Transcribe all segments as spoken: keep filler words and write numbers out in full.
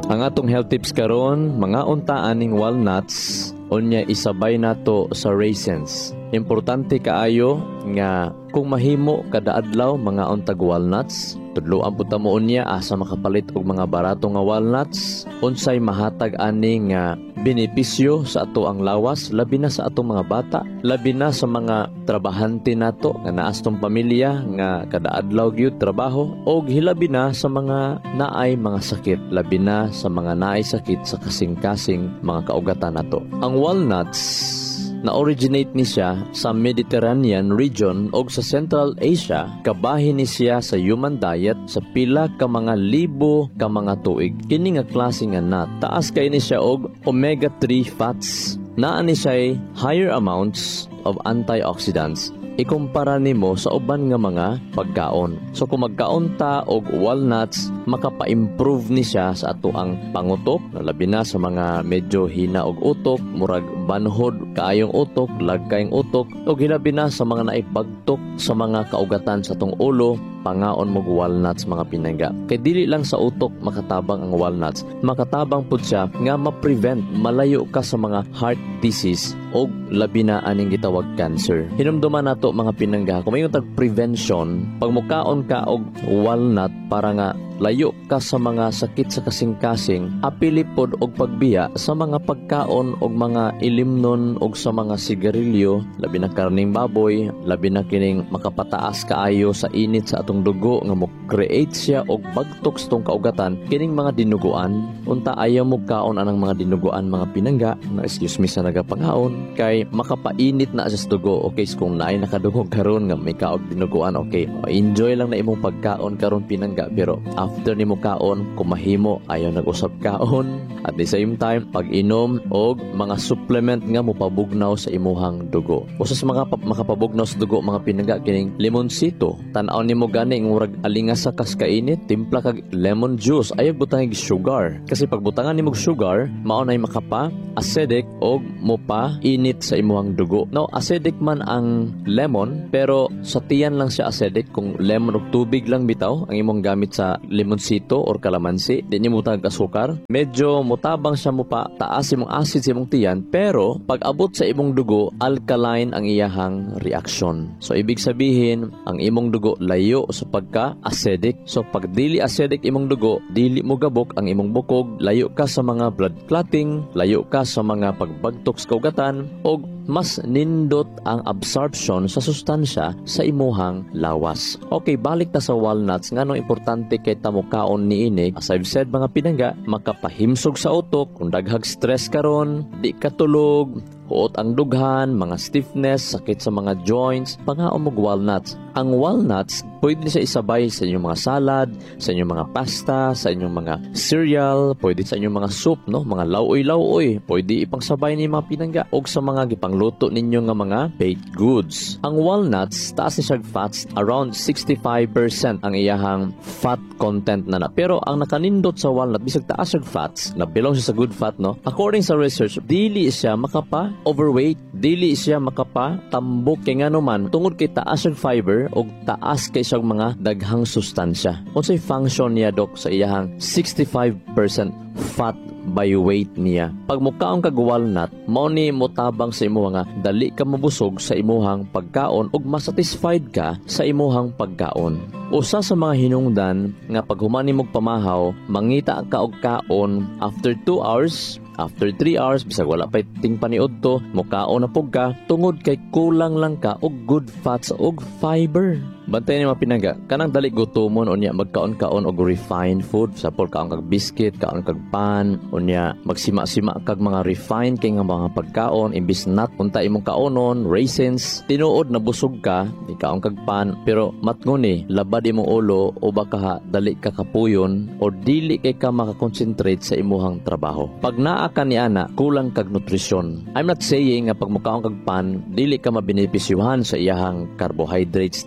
Ang atong health tips karon, mga untaan ning walnuts, unya isabay nato sa raisins. Importante kaayo nga kung mahimo kada adlaw mga untag walnuts, tudloan pud ta mo unya asa makapalit og mga barato nga walnuts, unsay mahatag ani nga benepisyo sa ato ang lawas, labi na sa atong mga bata, labi na sa mga trabahante nato nga naas tong pamilya nga kada adlaw gyud trabaho, og hilabi na sa mga naay mga sakit, labi na sa mga naay sakit sa kasing-kasing mga kaugatan nato. Ang walnuts na-originate ni siya sa Mediterranean region o sa Central Asia, kabahin ni siya sa human diet sa pila ka mga libo ka mga tuig. Kini nga klase nga nut, taas kay ni siya og omega three fats. Naa ni siya higher amounts of antioxidants ikumpara nimo sa uban nga mga pagkaon. So kung magkaon ta og walnuts, makapa-improve ni siya sa ato ang pangutok, labi na sa mga medyo hina og utok, murag banhod kaayong utok, lagkayong utok, og hilabi na sa mga naibagtok sa mga kaugatan sa atong ulo, pangaon mo walnuts mga pinangga. Kay dili lang sa utok makatabang ang walnuts, makatabang pud siya nga ma-prevent malayo ka sa mga heart disease o labi na aning gitawag cancer. Hinumduman nato mga pinangga, kung mayroon tag prevention, pag mukaon ka og walnut para nga layo ka sa mga sakit sa kasing-kasing, apili pod og pagbiya sa mga pagkaon og mga ilimnon og sa mga sigarilyo, labi na karning baboy, labi na kining makapataas kaayo sa init sa atong dugo nga mo create siya og bagtok sa tong kaugatan, kining mga dinuguan. Unta ayaw mo kaon anang mga dinuguan mga pinangga, na excuse me sa nagapangaon, kay makapainit na sa dugo. Okay, so kung naay nakadungog karon nga may kaog dinuguan, okay, enjoy lang na imong pagkaon karon pinangga, pero after nimo kaon, kung mahimo ayaw nag-usap kaon. At the same time, pag-inom og mga supplement nga mopabugnaw sa imuhang dugo. Usa sa mga makapabugnaw sa dugo mga pinangga, kining lemonsito. Tan-aw nimo gani ang murag alingasa kas kainit, timpla kag lemon juice, ayaw butang sugar. Kasi pag butangan nimo sugar, mao nay makapa acidic og mopa init sa imuhang dugo. Now, acidic man ang lemon, pero sa tiyan lang siya acidic. Kung lemon og tubig lang bitaw ang imong gamit sa lemonsito or kalamansi, di niyo mutag asukar, medyo mutabang siya mo pa taas imong acid sa imong tiyan, pero pag abot sa imong dugo, alkaline ang iyahang reaction. So ibig sabihin, ang imong dugo layo sa pagka-acidic. So pag dili acidic imong dugo, dili mo gabok ang imong bukog, layo ka sa mga blood clotting, layo ka sa mga pagbagtok sa kaugatan, o mas nindot ang absorption sa sustansya sa imuhang lawas. Okay, balik ta sa walnuts. Nganong importante kay ta mo kaon niini? As I've said mga pinangga, makapahimsog sa utok, kung daghag stress karon, di ka tulog, huot ang dughan, mga stiffness, sakit sa mga joints, pangaon mo walnuts. Ang walnuts, pwede siya isabay sa inyong mga salad, sa inyong mga pasta, sa inyong mga cereal, pwede sa inyong mga soup, no? Mga lauoy-lauoy, pwede ipangsabay ni mga pinangga, o sa mga gipangluto ninyo nga mga baked goods. Ang walnuts, taas ni siya fats, around sixty-five percent ang iyahang fat content na na. Pero ang nakanindot sa walnut, bisag taas siya fats, na belong siya sa good fat, no? According sa research, dili siya makapa overweight, dili siya makapa tambok, kay ngano man tungod kay taas siya fiber o taas kay siyang mga daghang sustansya. Unsay function niya dok sa iyahang sixty-five percent fat by weight niya? Pag mukaon kag walnut, mao ni motabang sa imo nga dali ka mabusog sa imuhang pagkaon ug masatisfied ka sa imuhang pagkaon. Usa sa mga hinungdan nga pag human nimog pamahaw, mangita ka og kaon after two hours, after three hours, bisag wala pa ting paniud to, mukaon na pug ka, tungod kay kulang lang ka og good fats og fiber. Bantay ni mga pinangga, kanang dali gutomon unya magkaon-kaon og refined food, sa pol kaon kag biscuit, kaon kag pan, unya magsima-sima kag mga refined kay nga mga pagkaon imbis nut unta imong kaonon, raisins, tinuod na busog ka, di kaon kag pan, pero matnguni labad imong ulo o baka ha, dali ka kapuyon o dili kay ka makakonsentrate sa imuhang trabaho. Pag naa ka ni ana, kulang kag nutrisyon. I'm not saying nga pag mukaon kag pan, dili ka mabenepisyuhan sa iyahang carbohydrates niya,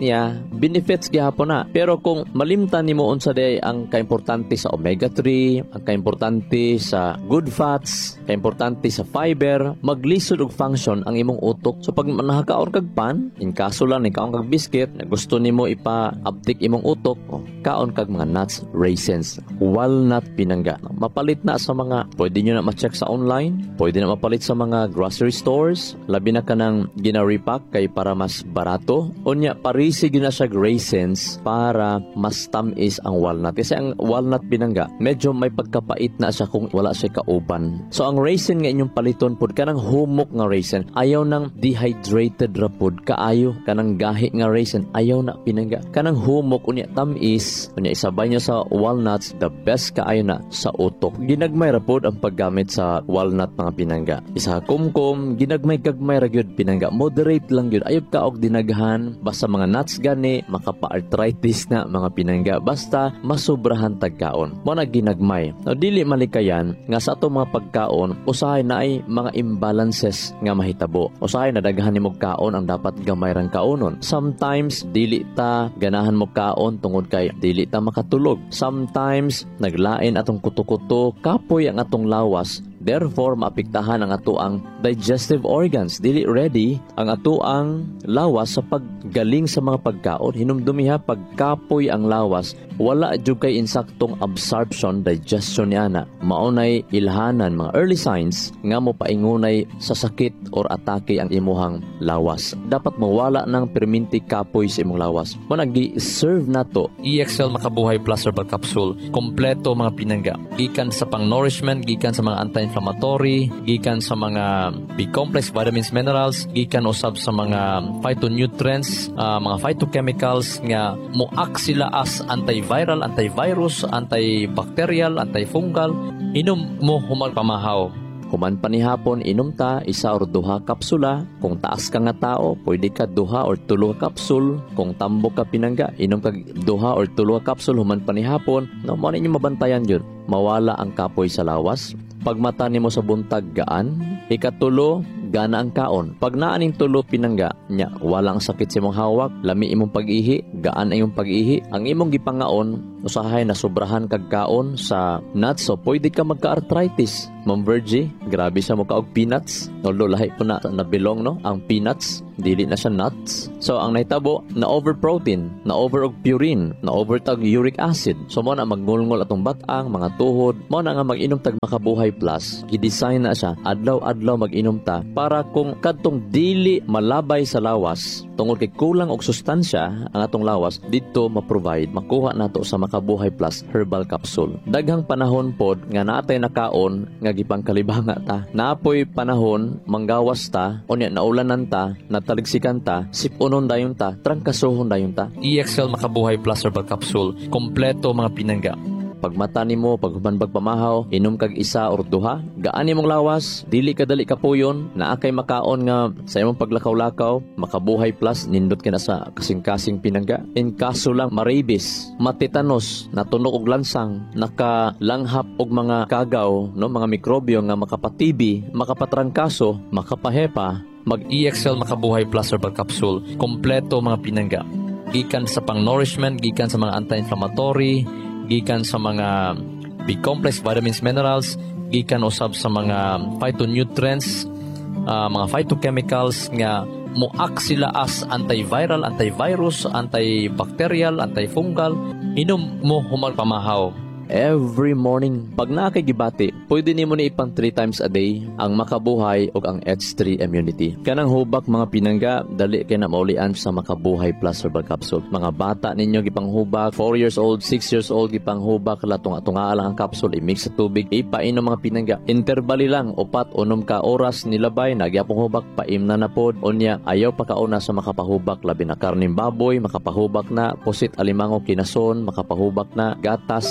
benefits gihapon na. Pero kung malimtan nimo unsa day ang kaimportante sa omega three, ang kaimportante sa good fats, kaimportante sa fiber, maglisod og function ang imong utok. So pag nakakaon kag pan, in kaso lang ni kaon kag biscuit, na gusto nimo ipa-uptick imong utok, oh, kaon kag mga nuts, raisins, walnut pinangga. Mapalit na sa mga, pwede nyo na ma-check sa online, pwede na mapalit sa mga grocery stores, labi na ka ng gina-repack kay para mas barato. Unya, parisi na siya raisins para mas tamis ang walnut. Kasi ang walnut pinangga, medyo may pagkapait na siya kung wala siya kauban. So ang raisin nga inyong paliton pod, kanang humok nga raisin, ayaw ng dehydrated rapod, kaayo, kanang gahi nga raisin, ayaw na pinangga. Kanang humok, unya tamis, unya isabay nyo sa walnuts, the best kaayo na sa utok. Ginagmay rapod ang paggamit sa walnut mga pinangga. Isa kumkum, ginagmay-gagmay ra gyud pinangga. Moderate lang gyud. Ayog ka og dinaghan, basta mga nuts gani, makapa-arthritis na mga pinangga. Basta masubrahan tagkaon. Mo na ginagmay. No, dili malikayan nga sa ato mga pagkaon, usahay na ay mga imbalances nga mahitabo. Usahay na daghan nimo kaon ang dapat gamay rang kaonon. Sometimes dili ta ganahan mo kaon tungod kay dili ta makatulog. Sometimes naglain atong kuto-kuto, kapoy ang atong lawas. Therefore, maapektahan ang ato ang digestive organs. Dili ready ang ato ang lawas sa paggaling sa mga pagkaon. Hinumdumiha, pagkapoy ang lawas, wala jud kay insaktong absorption, digestion niya na. Maunay ilhanan, mga early signs nga mo paingunay sa sakit or atake ang imuhang lawas. Dapat mawala ng perminti kapoy sa imong lawas. Mo nagi-serve nato E X L Makabuhay Plus Herbal Capsule. Kompleto mga pinangga. Gikan sa pang-nourishment, gikan sa mga anti-inflammatory, gikan sa mga B-complex, vitamins, minerals, gikan usab sa mga phytonutrients, uh, mga phytochemicals nga moak sila as antiviral, antivirus, antibacterial, antifungal. Inom mo human pamahaw. Human pa ni hapon, inom ta isa or duha kapsula. Kung taas ka nga tao, pwede ka duha or tulo kapsul. Kung tambok ka pinangga, inom ka duha or tulo kapsul human pa ni hapon. No, mo ninyo mabantayan yun. Mawala ang kapoy sa lawas. Pagmata nimo sa buntag gaan. Ikatulo, gana ang kaon. Pag naaning tulo pinangga, nya walang sakit sa imong hawak, lami imong pag-ihi, gaan ang imong pag-ihi. Ang imong gipangaon, usahay na sobrahan kag kaon sa nuts, so pwede ka magka-arthritis. Ma'am Virgie, grabe siya mo kaog peanuts. Although lahi po na nabilong no, ang peanuts, dili na siya nuts. So ang naitabo, na over-protein, na over-og purine, na over-tag uric acid. So mo na magngulngol atong batang, mga tuhod, mo na nga mag-inom tag Makabuhay Plus. Gidesign na siya, adlaw-adlaw mag-inom ta para kung kadtong dili malabay sa lawas, tungod kay kulang og sustansya ang atong lawas, dito ma-provide, makuha nato sa Makabuhay Plus Herbal Capsule. Daghang panahon pod nga natay nakaon nga gipangkalibanga ta. Naapoy panahon manggawas ta, unya naulanan ta, nataligsikan ta, sipunon dayon ta, trangkasohon dayon ta. E X L Makabuhay Plus Herbal Capsule, kompleto mga pinangga. Pagmata nimo, paghuman pamahaw, inom kag isa or duha, gaan imong lawas, dili kadali kapuyon, naa kay makaon nga sa imong paglakaw-lakaw, Makabuhay Plus nindot ka na sa kasing-kasing pinangga. In kaso lang marabis, matitanos, natunog og lansang, nakalanghap og mga kagaw, no, mga mikrobyo nga makapatibi, makapatrangkaso, makapahepa, mag-E X L Makabuhay Plus Herbal Capsule, kompleto mga pinangga. Gikan sa pang-nourishment, gikan sa mga anti-inflammatory, gikan sa mga B-complex, vitamins, minerals, gikan usab sa mga phytonutrients, uh, mga phytochemicals nga moak sila as antiviral, antivirus, antibacterial, antifungal. Inom mo human pamahaw. Every morning, pag nakakigibati, pwede nimo ni ipang three times a day ang Makabuhay o ang H three Immunity. Kanang hubak mga pinangga, dali kay na maulian sa Makabuhay Plus Herbal Capsule. Mga bata ninyo gipang hubak, four years old, six years old gipang hubak, latong atunga lang ang capsule, i-mix sa tubig, ipainom mga pinangga. Intervali lang, upat, unom ka oras nilabay, nagyapong hubak, paimna na pod, unya, ayaw pa kauna sa makapahubak, labi na karning baboy, makapahubak na, pusit alimango kinason, makapahubak na, gatas, og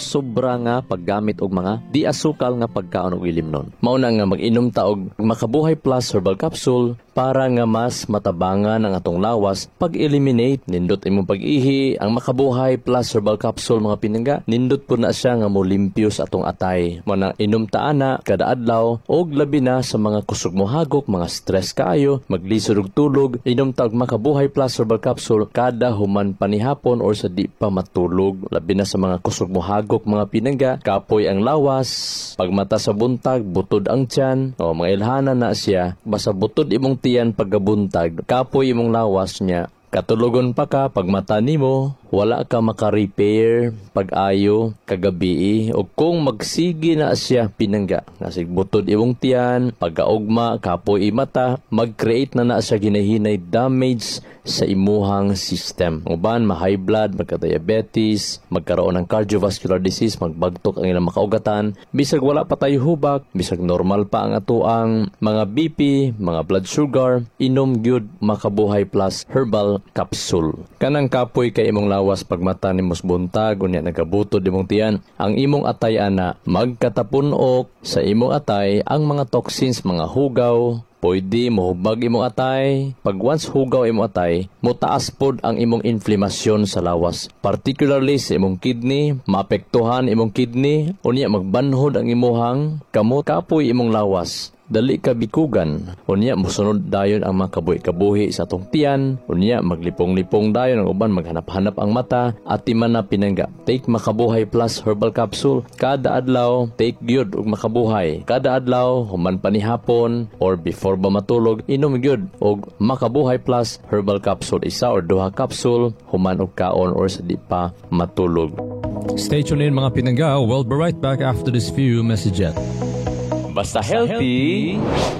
sobra nga paggamit og mga di asukal nga pagkaon og ilimnon. Mao na nga mag-inom ta og Makabuhay Plus Herbal Capsule para nga mas matabangan ang atong lawas pag-eliminate. Nindot imong pag-ihi ang Makabuhay Plus Herbal Capsule mga pinangga. Nindot po na siya nga mo limpyo sa atong atay. Mo nang inom ta ana kada adlaw og labi na sa mga kusog mo hagok, mga stress kaayo, maglisod og tulog, inom ta og Makabuhay Plus Herbal Capsule kada human panihapon or sa di pa matulog. Labi na sa mga kusog mo hagok mga pinangga, kapoy ang lawas, pagmata sa buntag, butod ang tiyan, o mga ilhanan na siya, basta butod imong tiyan paggabuntag, kapoy imong lawas niya. Katulogon pa ka pag mata nimo, wala ka maka-repair pag-ayo kagabi o kung magsigi na siya pinangga. Nasig butod imong tiyan, pagkaugma, kapoy mata, mag-create na na siya ginahinay damage sa imuhang system. Uban, ma-high blood, magka-diabetes, magkaroon ng cardiovascular disease, magbagtok ang ilang makaugatan, bisag wala pa tayo hubak, bisag normal pa ang atuang mga B P, mga blood sugar, inom gyud Makabuhay Plus Herbal Capsule. Kanang kapoy kay imong lawas pagmata nimos buntag unya nagabutod imong tiyan, ang imong atay ana magkatapunok sa imong atay ang mga toxins, mga hugaw, pwede mohubag imong atay. Pag once hugaw imong atay, motaas pod ang imong inflamasyon sa lawas, particularly sa imong kidney, maapektuhan imong kidney, unya magbanhod ang imuhang kamot, kapoy imong lawas. Dali ka bikugan, unya musunod dayon ang mga kabuhi-kabuhi sa atong tiyan, unya maglipong-lipong dayon ang uban, maghanap-hanap ang mata, at timan na pinangga. Take Makabuhay Plus Herbal Capsule kada adlaw, take gyud og Makabuhay kada adlaw, human panihapon or before ba matulog, inom gyud og Makabuhay Plus Herbal Capsule, isa or duha capsule human og kaon or sa di pa matulog. Stay tuned in mga pinangga. We'll be right back after this few messages. Basta healthy,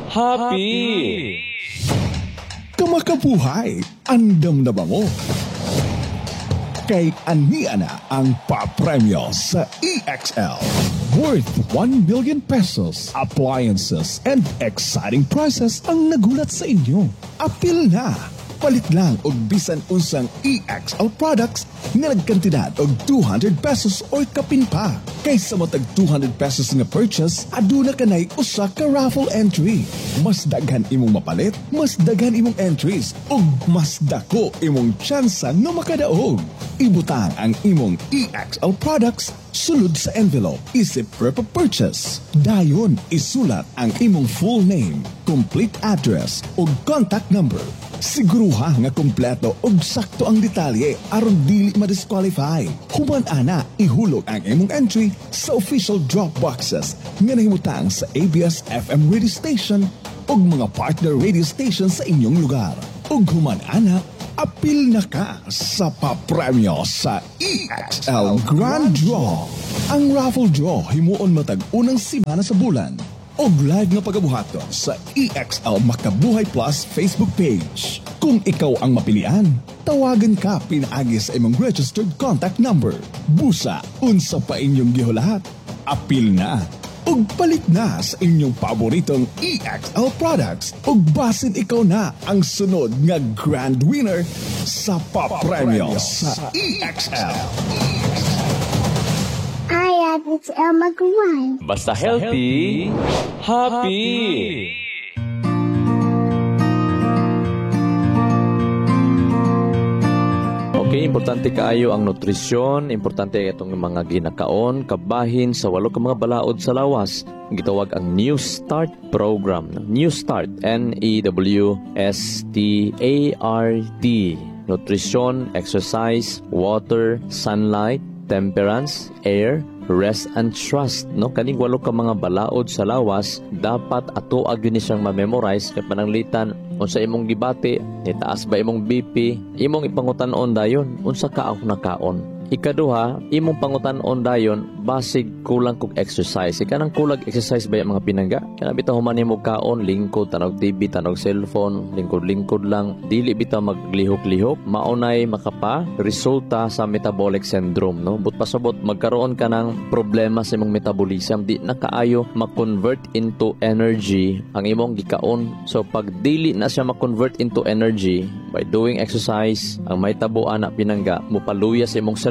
happy! Kamakabuhay, andam na ba mo? Kay ania na ang papremyo sa E X L. Worth one million pesos, appliances, and exciting prizes ang nagulat sa inyo. Apil na! Palit lang og bisan unsang E X L products nga nagkantidad og two hundred pesos or kapin pa. Kaysa mo tag two hundred pesos nga purchase, aduna kanay usa ka raffle entry. Mas daghan imong mapalit, mas daghan imong entries, ug mas dako imong tsansa nga makadaog. Ibutang ang imong E X L products sulod sa envelope, isip prep of purchase. Dayon, isulat ang imong full name, complete address, ug contact number. Siguruha nga kompleto ug sakto ang detalye aron dili ma-disqualify. Human ana, ihulog ang imong entry sa official drop boxes nga nahimutang sa A B S F M radio station ug mga partner radio station sa inyong lugar. Ug human ana, apil na ka sa papremyo sa E X L Grand Draw. Ang raffle draw himuon matag unang simana sa bulan. Og live nga pagabuhaton sa E X L Makabuhay Plus Facebook page. Kung ikaw ang mapilian, tawagan ka pinaagi sa imong registered contact number. Busa, unsa pa inyong gihulahat. Apil na, ug palit na sa inyong paboritong E X L products. Ug basin ikaw na ang sunod nga grand winner sa papremyo sa E X L. Hi, it's Elma Guay. Basta healthy, happy! Okay, importante kaayo ang nutrisyon, importante itong mga ginakaon, kabahin sa walo ka mga balaod sa lawas. Gitawag ang New Start program. New Start, N E W S T A R T. Nutrition, exercise, water, sunlight, temperance, air, rest and trust. No, kaning walo ka mga balaod sa lawas, dapat ato agyud ni siyang ma-memorize kay pananglitan unsa imong gibati, itaas ba imong B P, imong ipangutan-on dayon unsa ka ako nakaon. Ikaduha, imong pangutan-on dayon basig kulang kog exercise. Ikanang kulag exercise ba yung mga pinangga? Kana bitaw human nimo kaon, lingkod tanog T V, tanog cellphone, lingkod-lingkod lang, dili bitaw maglihok-lihok, maunay makapa resulta sa metabolic syndrome, no? But pasabot magkaroon ka ng problema sa imong metabolism, di na kaayo ma-convert into energy ang imong gikaon. So pag dili na siya ma-convert into energy by doing exercise, ang may tabo ana pinangga, mupaluya sa imong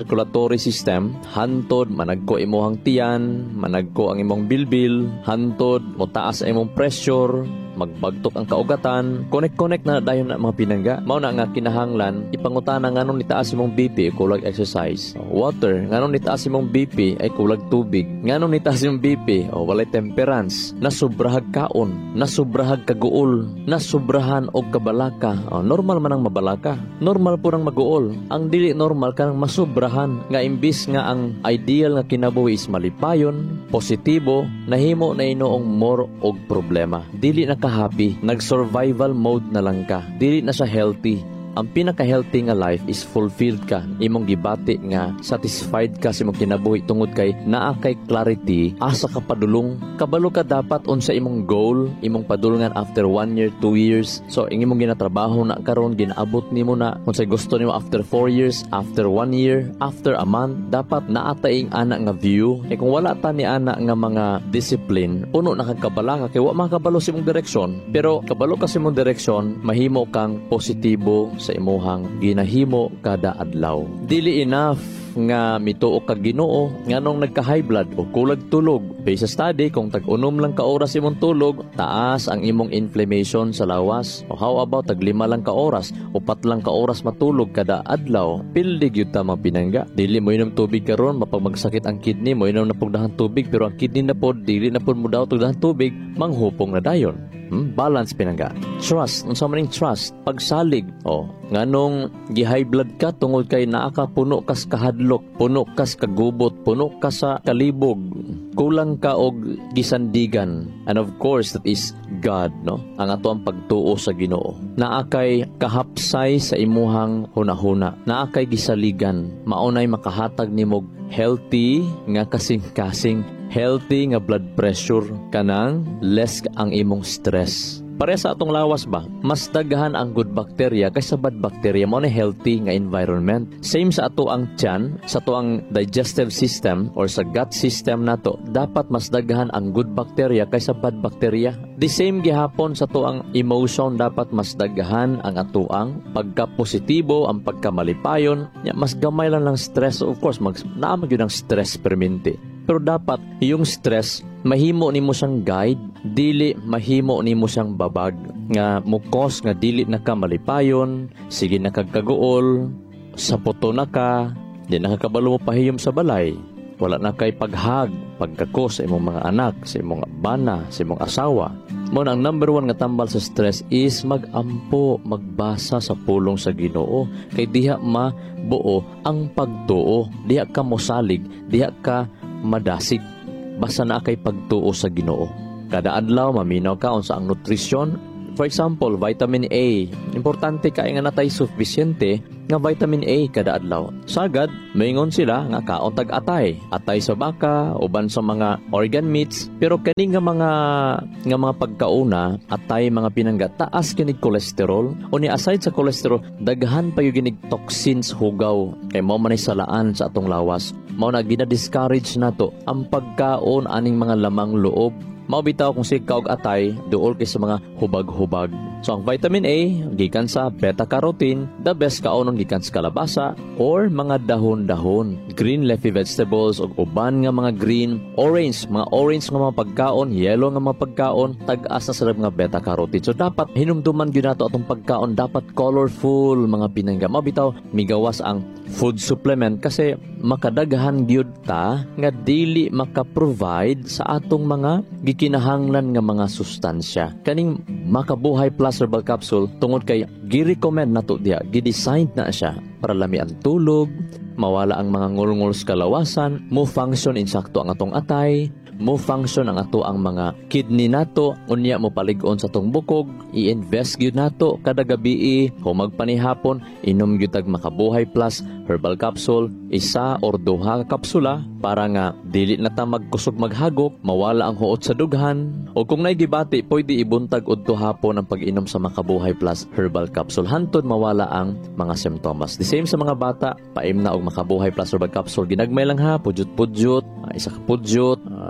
circulatory system, hantod managko imong tiyan, managko ang imong bilbil, hantod motaas ang imong pressure, magbagtok ang kaugatan, connect-connect na dayon na mga pinangga. Mao na nga kinahanglan ipangutana nganong nitaas imong B P ay kulag exercise. Water, nganong nitaas imong B P ay kulag tubig. Nganong nitaas imong B P o walay temperance, nasubrahag kaon, nasubrahag kaguol, nasubrahan og kabalaka. O, normal man ang mabalaka. Normal po nang maguol. Ang dili normal kanang masubrahan nga imbis nga ang ideal nga kinabuhi is malipayon, positibo, nahimo na inoong more og problema. Dili na ka-happy, nag-survival mode na lang ka. Dili na siya healthy. Ang pinaka-healthy nga life is fulfilled ka. Imong gibati nga satisfied ka sa imong kinabuhi tungod kay naa kay clarity, asa ka padulong. Kabalo ka dapat unsa imong goal, imong padulungan after one year, two years. So, ang imong ginatrabaho na karon ginaabot nimo na unsay gusto nimo after four years, after one year, after a month, dapat naa taing ana nga view. E kung wala ta ni ana nga mga discipline, puno na kagkabala ka kay wa makabalo sa imong direksyon. Pero kabalo ka sa imong direksyon, mahimo kang positibo sa imuhang ginahimo kada adlaw. Dili enough nga mituo ka Ginoo nganong nagka-high blood o kulag tulog. Based sa study, kung tag-unom lang ka oras imong tulog, taas ang imong inflammation sa lawas. O how about tag-lima lang ka oras, upat lang ka oras matulog kada adlaw, pildig yun tama pinangga. Dili mo inom tubig karon, mapagmagsakit ang kidney mo, inom na pugdahan tubig, pero ang kidney na po, dili na po mo daw tugdahan tubig, manghupong na dayon. Hmm? Balance pinangga. Trust, unsa maning trust, pagsalig. O, nganong gi-high blood ka tungod kay naa ka puno kas kahadlok, puno kas kagubot, puno ka sa kalibog, kulang ka og gisandigan. And of course, that is God, no? Ang ato ang pagtuo sa Ginoo. Naa kay kahapsay sa imuhang hunahuna. Naa kay gisaligan. Maunay makahatag nimog healthy nga kasing-kasing, healthy nga blood pressure, kanang less ang imong stress. Pare sa atong lawas ba, mas daghan ang good bacteria kaysa bad bacteria mo na healthy nga environment. Same sa ato ang tiyan, sa ato ang digestive system or sa gut system nato, dapat mas daghan ang good bacteria kaysa bad bacteria. The same gihapon sa ato ang emotion, dapat mas daghan ang ato ang pagka-positibo, ang pagkamalipayon. Ya, mas gamay lang ng stress. Of course, mag naamag yun ang stress perminti. Pero dapat yung stress mahimo nimo siyang guide, dili mahimo nimo siyang babag nga mukos nga dili na ka malipayon, sige na kagkaguol, saputo na ka, di nakakabalo mo pahiyom sa balay, wala na kay paghag, pagkako sa imong mga anak, sa imong bana, sa imong asawa. Mo ang number one nga tambal sa stress is magampo, magbasa sa pulong sa Ginoo, kay diha mabuo ang pagtuo, diha ka mosalig, diha ka madasig, basta na kay pagtuo sa Ginoo. Kada adlaw maminaw ka unsa ang nutrisyon. For example, vitamin A. Importante kay nga natay sufficiente nga vitamin A kada adlaw. Sagad, maingon sila nga kaon tag atay, atay sa baka, uban sa mga organ meats, pero kani nga mga nga mga pagkauna, atay mga pinangga, taas kinig cholesterol. O ni aside sa cholesterol, daghan pa yung ginig toxins hugaw. Kay mo man salaan sa atong lawas. Mao na gina-discourage nato ang pagkaon aning mga lamang loob. Maubitaw kung si kaog atay duol kay sa mga hubag-hubag. So ang vitamin A gikan sa beta-carotene, the best kaonon gikan sa kalabasa or mga dahon-dahon, green leafy vegetables o uban nga mga green, orange, mga orange nga mga pagkaon, yellow nga mga pagkaon, tag-as na sila mga beta-carotene. So dapat hinumduman gyud nato atong pagkaon, dapat colorful mga pinangga. Maubitaw migawas ang food supplement kasi makadaghan gyud ta nga dili maka-provide sa atong mga gikinahanglan nga mga sustansya. Kaning Makabuhay Plus Herbal Capsule tungod kay gi-recommend nato diha, gi-design na siya para lami ang tulog, mawala ang mga ngulngul sa kalawasan, mo function insakto ang atong atay, mo function ang ato ang mga kidney nato, unya mo palig-on sa atong bukog, i-invest gyud nato kada gabi, humag panihapon, inom gyud tag Makabuhay Plus Herbal Capsule, isa or duha ka kapsula para nga dili na ta magkusog maghagok, mawala ang huot sa dughan. O kung naigibati, pwede ibuntag udto hapon ang pag-inom sa Makabuhay Plus Herbal Capsule hantod mawala ang mga simptomas. The same sa mga bata, paim na og Makabuhay Plus Herbal Capsule, ginagmay lang ha, pudyot-pudyot, uh, isa ka pudyot, uh,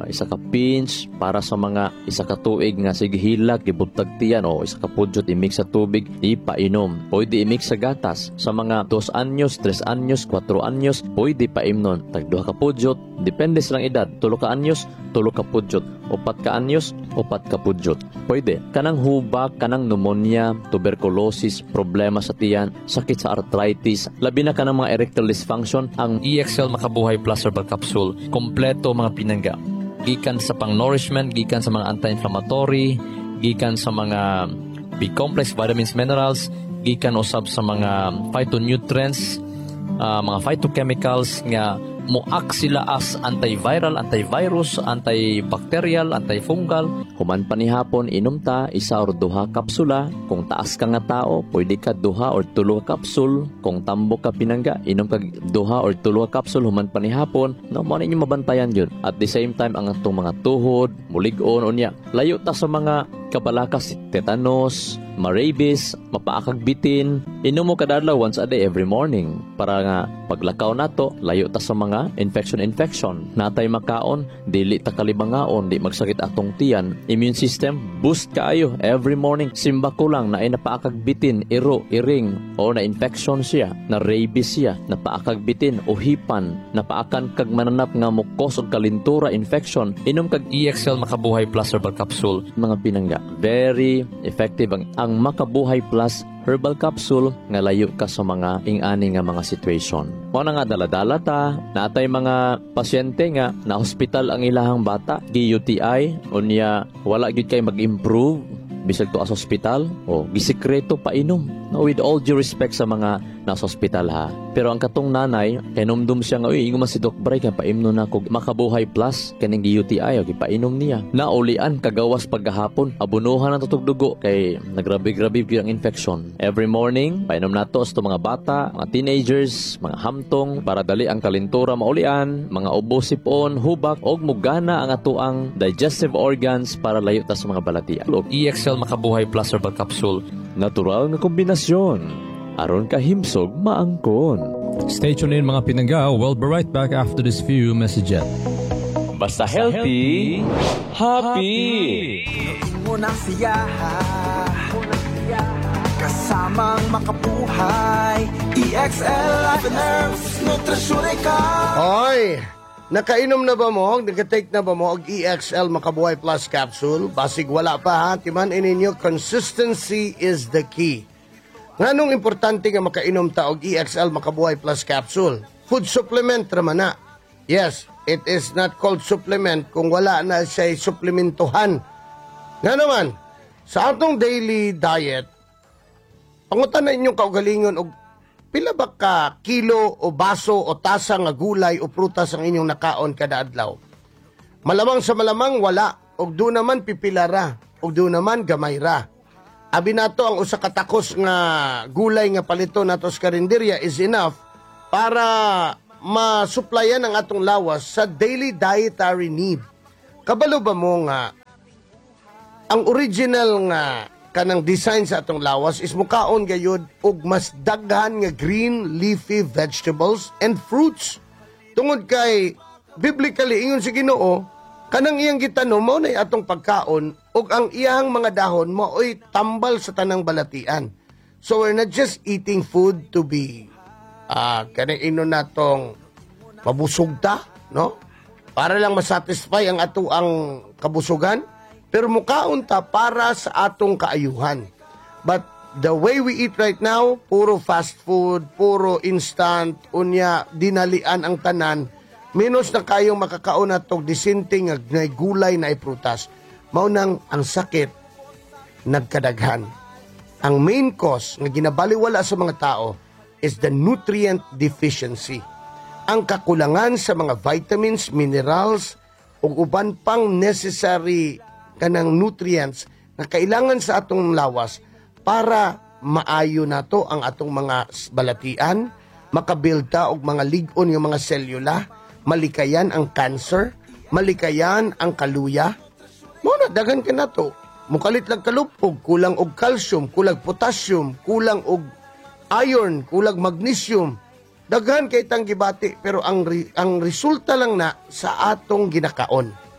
ah, isa ka pinch para sa mga isa ka tuig nga sige hilag gibutag tiyan o isa ka pudyot i-mix sa tubig ipainom. Pwede i-mix sa gatas sa mga dos anyos, tres anyos, cuatro anyos, pwede paimnon tag duha ka pudyot depende sa lang edad. Tulo ka anyos, tulo ka pudyot, upat ka anyos, upat ka pudyot. Pwede kanang hubak, kanang pneumonia, tuberculosis, problema sa tiyan, sakit sa arthritis, labi na kanang mga erectile dysfunction, ang E X L Makabuhay Plus Herbal Capsule, kompleto mga pinangga. Gikan sa pang-nourishment, gikan sa mga anti-inflammatory, gikan sa mga B-complex, vitamins, minerals, gikan usab sa mga phytonutrients, uh, mga phytochemicals nga muak sila as antiviral, antivirus, antibacterial, antifungal. human pa ni hapon inom ta isa or duha kapsula. Kung taas ka nga tao, pwede ka duha or tulo ka kapsul. Kung tambok ka pinangga, inom ka duha or tulo ka kapsul human pa ni hapon. No, mo ninyo mabantayan yun. At the same time, ang atong mga tuhod, mulig-on, unya, layo ta sa mga kabalakas, tetanus, ma-rabies, mapaakagbitin. Inom mo kadadlaw once a day every morning para nga paglakaw nato layo ta sa mga infection-infection. Natay makaon, dili ta kalibangaon, di magsakit atong tiyan. Immune system, boost kaayo every morning. Simba ko lang na ay napaakagbitin, iro, iring, o na-infection siya, na rabies siya, napaakagbitin, o hipan, napaakan kag mananap nga mukos o kalintura infection. Inom kag E X L Makabuhay Plus Herbal Capsule. mga pinangga. Very effective ang, ang Makabuhay Plus Herbal Capsule nga layo ka sa mga ing-ani nga mga situation. Mo na nga daladala ta, natay mga pasyente nga na hospital ang ilahang bata, gi U T I, unya wala gyud kay mag-improve bisag to as hospital o gisikreto pa inom. No, with all due respect sa mga nasa hospital ha. Pero ang katong nanay, kay numdum siya nga, uy, ingon man si Doc Bray, kaya paimno na ko Makabuhay Plus, kaning U T I, o ipainom niya. Naulian, kagawas paggahapon, abunuhan ang tutugdugo, kay nagrabi-grabi ang infection. Every morning, painom nato sa mga bata, mga teenagers, mga hamtong, para dali ang kalintura maulian, mga ubo sipon, hubak, og mugana ang atuang digestive organs para layo ta sa mga balatian. E X L Makabuhay Plus Herbal Capsule. Natural nga kombinasyon. Aron ka himsog maangkon. Stay tuned in mga pinangga. We'll be right back after this few messages. Basta healthy, happy. Mo ng siyaha kasamang makabuhay. E X L Life and Herbs Nutrisyon ka. Hoy, nakainom na ba mo? Nagka-take na ba mo og E X L Makabuhay Plus Capsule? Basig wala pa ha, timan ininyo, consistency is the key. Nganong importante nga makainom ta og E X L Makabuhay Plus Capsule? Food supplement raman na. Yes, it is not called supplement kung wala na siya'y suplementuhan. Nga naman, sa atong daily diet, pangutan na inyong kaugalingon og pila ba ka kilo o baso o tasa nga gulay o prutas ang inyong nakaon kada adlaw? Malamang sa malamang wala, og do naman pipilara, og do naman gamay ra. Abi nato ang usa ka takos nga gulay nga palito nato sa karinderya is enough para masuplayan ang atong lawas sa daily dietary need. Kabalo ba mo nga ang original nga kanang design sa atong lawas is mukaon gayud og mas daghan nga green leafy vegetables and fruits. Tungod kay biblically ingon si Ginoo, kanang iyang gitanom mao nay atong pagkaon ug ang iyang mga dahon mao'y tambal sa tanang balatian. So we're not just eating food to be ah uh, kanang ino natong mabusog ta, no? Para lang masatisfy ang ato ang kabusugan, pero mukaon ta para sa atong kaayuhan. But the way we eat right now, puro fast food, puro instant, unya dinalian ang tanan, minus na kayong makakaon atong disinting nga gulay na iprutas. Mao nang ang sakit nagkadaghan. Ang main cause nga ginabaliwala sa mga tao is the nutrient deficiency. Ang kakulangan sa mga vitamins, minerals, ug uban pang necessary kanang nutrients na kailangan sa atong lawas para maayo nato ang atong mga balatian, makabuild ta og mga lig-on nga mga selula, malikayan ang cancer, malikayan ang kaluya. Mao na daghan ka nato. Mukalit lang kalupog, kulang og calcium, kulang potassium, kulang og iron, kulang magnesium. Daghan kay tang gibati pero ang re, ang resulta lang na sa atong ginakaon.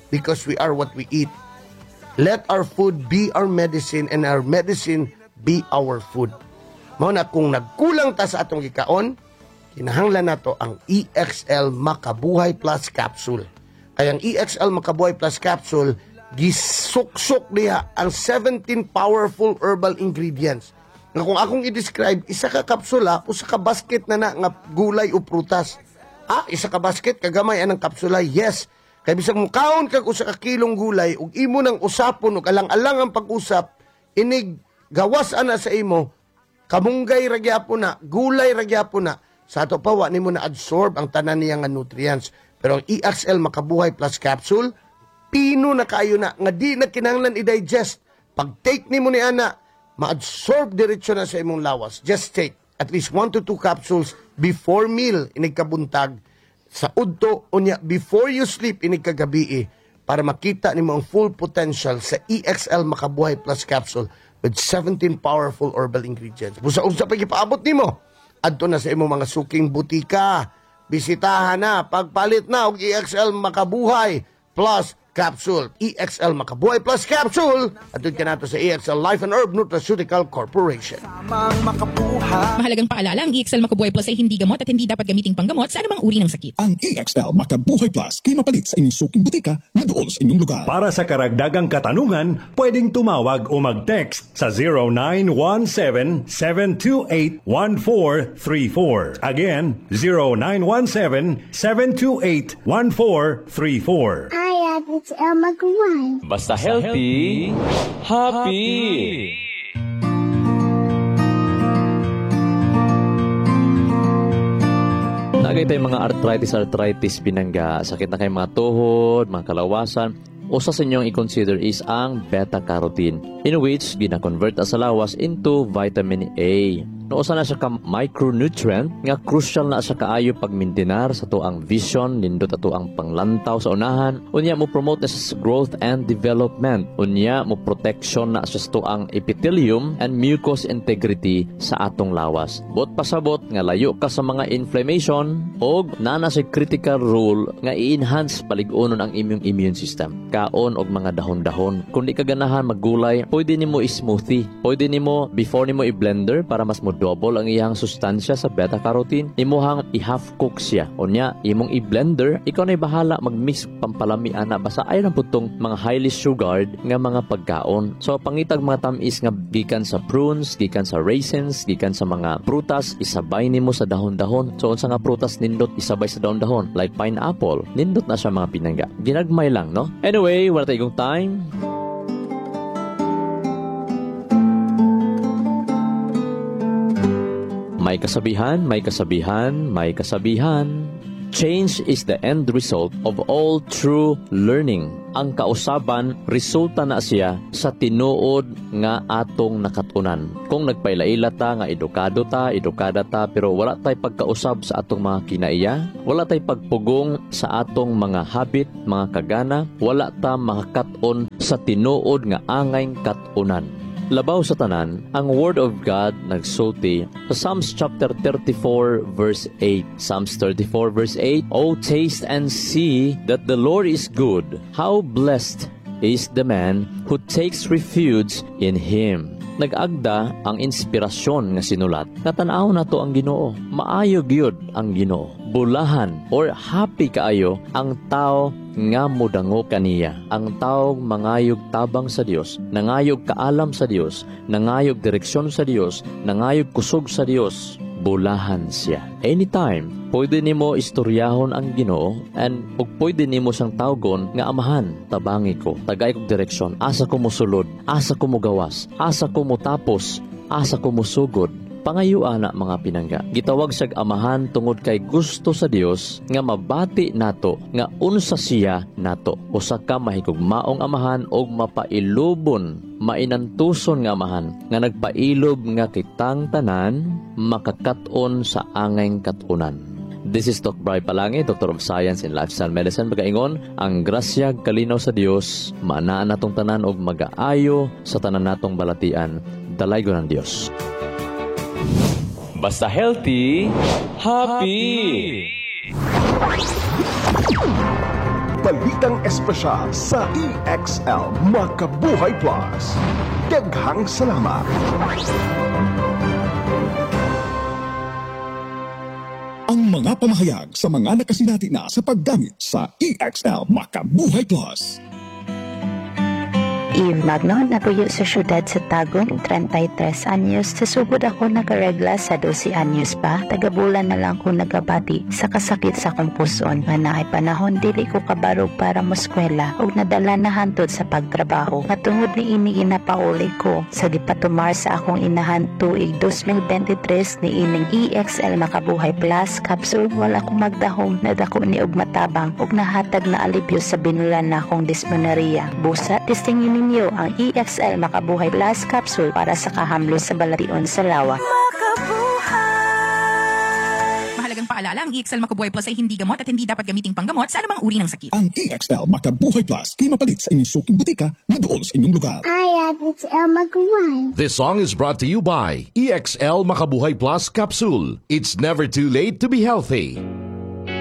because we are what we eat. Let our food be our medicine and our medicine be our food. Mao na kung nagkulang ta sa atong gikaon, kinahanglan nato ang E X L Makabuhay Plus Capsule. Kaya ang E X L Makabuhay Plus Capsule, gisuksok diha ang seventeen powerful herbal ingredients. Nga kung akong i-describe, isa ka kapsula, usa ka basket na na nga gulay o prutas. Ah, isa ka basket, kagamay anang kapsula, yes. Kaya bisag mo kaon kag usa ka kilong gulay, ug imo nang usapon, ug alang-alang ang pag-usap, inig gawas ana sa imo, kamunggay ragyapon na, gulay ragyapon na, sa ato pa, wa nimo na absorb ang tanan niya nga nutrients. Pero ang E X L Makabuhay Plus Capsule, pino na kayo na, nga di na kinahanglan i-digest. Pag take nimo ni ana, ma-absorb diretsyo na sa imong lawas. Just take at least one to two capsules before meal, inig kabuntag, sa udto, unya, before you sleep, inig kagabi, para makita nimo ang full potential sa E X L Makabuhay Plus Capsule with seventeen powerful herbal ingredients. Busa-usa pa ipaabot nimo. Adto na sa imong mga suking butika. Bisitahan na, pagpalit na og E X L Makabuhay Plus Capsule. E X L Makabuhay Plus Capsule. Adto ka nato sa E X L Life and Herb Nutraceutical Corporation. Tamang makabuhay. Mahalagang paalala, ang E X L Makabuhay Plus ay hindi gamot at hindi dapat gamiting panggamot sa anumang uri ng sakit. Ang E X L Makabuhay Plus kay mapalit sa inyong suking butika na doon sa inyong lugar. Para sa karagdagang katanungan, pwedeng tumawag o mag-text sa zero nine one seven, seven two eight, one four three four. Again, zero nine one seven, seven two eight, one four three four. Hi, it's El Maguire. Basta healthy, happy! Nagay tayong mga arthritis-arthritis binangga, sakit na kayong mga tuhod, mga kalawasan. Usa sa inyong i-consider is ang beta-carotene, in which gina-convert sa lawas into vitamin A. No, usa na siya ka micronutrient nga crucial na siya kaayo pagmintinar sa to ang vision, nindot ato ang panglantaw sa unahan, unya mo promote na sa growth and development, unya mo protection na sa to ang epithelium and mucous integrity sa atong lawas. Bot pasabot nga layo ka sa mga inflammation og nana sa critical role nga i-enhance palig-unon ang immune immune system. Kaon og mga dahon-dahon. Kung di ka ganahan maggulay, pwede nimo i-smoothie. Pwede nimo before nimo i-blender para mas mo double ang iyang sustansya sa beta-carotene, imuhang i-half cook siya. Unya, imong i-blender, ikaw na'y bahala mag-mix pampalami ana basta ay lang putong mga highly sugared nga mga pagkaon. So pangitag mga tamis nga gikan sa prunes, gikan sa raisins, gikan sa mga prutas, isabay nimo sa dahon-dahon. So unsa nga prutas nindot isabay sa dahon-dahon, like pineapple, nindot na siya mga pinangga. Ginagmay lang, no? Anyway, wala tayong time. May kasabihan, may kasabihan, may kasabihan. Change is the end result of all true learning. Ang kausaban, resulta na siya sa tinuod nga atong nakatunan. Kung nagpailaila ta nga edukado ta, edukada ta, pero wala tay pagkausab sa atong mga kinaiya, wala tay pagpugong sa atong mga habit, mga kagana, wala ta makakaton sa tinuod nga angay katunan. Labaw sa tanan, ang Word of God nagsulti sa Psalms chapter thirty-four verse eight. Psalms thirty-four verse eight, O taste and see that the Lord is good. How blessed is the man who takes refuge in Him. Nag-agda ang inspirasyon nga sinulat. Natanaw na to ang Ginoo. Maayo gyud ang Ginoo. Bulahan or happy kaayo ang tao nga mudango kaniya. Ang tao mangayog tabang sa Dios, nangayog kaalam sa Dios, nangayog direksyon sa Dios, nangayog kusog sa Dios. Bulahan siya. Anytime, pwede nimo istoryahon ang Ginoo and ug pwede nimo siyang tawgon nga amahan, tabangi ko, tagay kog direksyon, asa ko mosulod, asa ko mogawas, asa ko motapos, asa ko mosugod. Pangayuan na mga pinangga. Gitawag siyag amahan tungod kay gusto sa Dios nga mabati nato nga unsa siya nato. Usa ka mahigugmaong amahan og mapailubon, mainantuson nga amahan nga nagpailob nga kitang tanan makakaton sa angay katunan. This is Doc Bri Palangi, Doctor of Science in Lifestyle Medicine. Magaingon, ang grasya kalinaw sa Dios, maanaan natong tanan og magaayo sa tanan natong balatian. Dalaygon ng Dios. Basta healthy, happy! balitang espesyal sa E X L Makabuhay Plus. Daghang salamat. Ang mga pamahayag sa mga nakasinati na sa paggamit sa E X L Makabuhay Plus. Eve Magno, napuyo sa syudad sa Tagum, thirty-tres anyos. Sa sugod ako nagaregla sa twelve anyos pa. Tagabulan na lang ko nagabati sa kasakit sa kong puson. Nga ay panahon, dili ko kabarog para moskwela o nadala na hantod sa pagtrabaho. Matungod ni ini inapauli ko sa gipatumar sa akong inahan tuig twenty twenty-three ni ining E X L Makabuhay Plus capsule. Wala ko magdahom na dako ni og matabang og nahatag na alibyo sa binulan na akong dysmenorrhea. Busa, testingin ninyo ang E X L Makabuhay Plus capsule para sa kahamlo sa balation sa lawa. Mahalagang paalala, ang E X L Makabuhay Plus ay hindi gamot at hindi dapat gamiting panggamot sa anumang uri ng sakit. Ang E X L Makabuhay Plus ay mapalit sa inyong suking butika na doon sa inyong lugar. I have X L Maguire. This song is brought to you by E X L Makabuhay Plus Capsule. It's never too late to be healthy.